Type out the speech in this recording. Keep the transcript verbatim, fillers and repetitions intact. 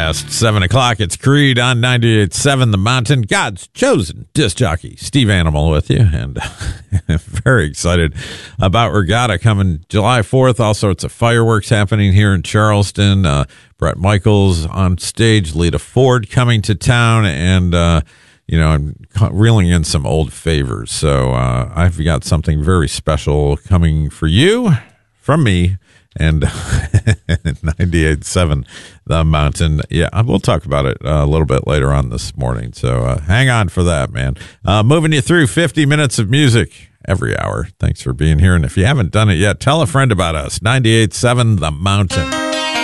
past seven o'clock. It's Creed on ninety-eight point seven The Mountain. God's chosen disc jockey, Steve Animal with you. And very excited about Regatta coming July fourth. All sorts of fireworks happening here in Charleston. Uh, Bret Michaels on stage, Lita Ford coming to town, and, uh, you know, I'm reeling in some old favors. So uh, I've got something very special coming for you from me. And ninety-eight point seven The Mountain. Yeah, we'll talk about it uh, a little bit later on this morning. So uh, hang on for that, man. Uh, moving you through fifty minutes of music every hour. Thanks for being here. And if you haven't done it yet, tell a friend about us. ninety-eight point seven The Mountain.